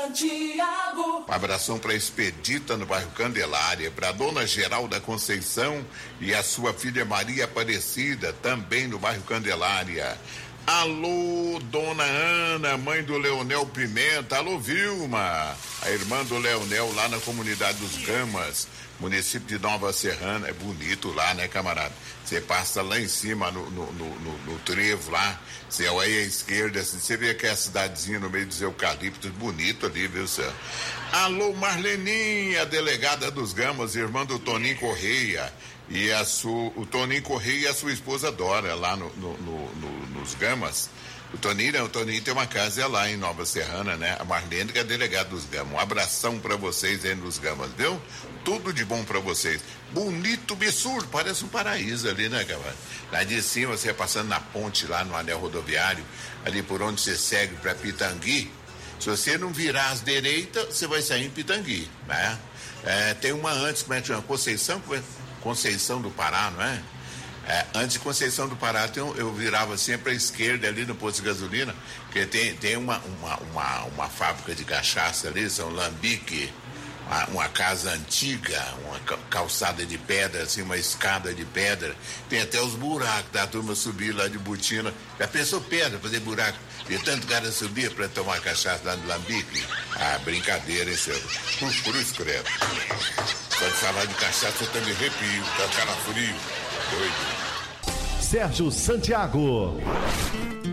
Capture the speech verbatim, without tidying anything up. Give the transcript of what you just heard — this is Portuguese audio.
Santiago. Um abração para Expedita no bairro Candelária, para Dona Geralda Conceição e a sua filha Maria Aparecida, também no bairro Candelária. Alô, Dona Ana, mãe do Leonel Pimenta. Alô, Vilma, a irmã do Leonel lá na comunidade dos Gamas, município de Nova Serrana. É bonito lá, né, camarada? Você passa lá em cima no, no, no, no, no trevo lá, você olha à esquerda, assim, você vê aquela cidadezinha no meio dos eucaliptos, bonito ali, viu, senhor? Alô, Marleninha, delegada dos Gamas, irmã do Toninho Correia. E a sua, o Toninho Correia e a sua esposa Dora, lá no, no, no, no, nos Gamas. O Toninho, né? O Toninho tem uma casa lá em Nova Serrana, né? A Marlene, que é delegada dos Gamas. Um abração pra vocês aí nos Gamas, viu? Tudo de bom pra vocês. Bonito, absurdo, parece um paraíso ali, né, cara? Lá de cima, você passando na ponte lá no anel rodoviário, ali por onde você segue pra Pitangui. Se você não virar às direitas, você vai sair em Pitangui, né? É, tem uma antes, como é que chama? Conceição, Conceição do Pará, não é? É, antes de Conceição do Pará, eu, eu virava sempre à esquerda ali no posto de gasolina, porque tem, tem uma, uma, uma, uma fábrica de cachaça ali, São Lambique, uma, uma casa antiga, uma calçada de pedra, assim, uma escada de pedra, tem até os buracos da turma subir lá de botina. Já pensou pedra, fazer buraco? E tanto cara subia para tomar cachaça lá no Lambique? Ah, brincadeira, hein, senhor? Cruz credo. Pode falar de cachaça, eu também arrepio, tá cara frio, doido. Sérgio Santiago.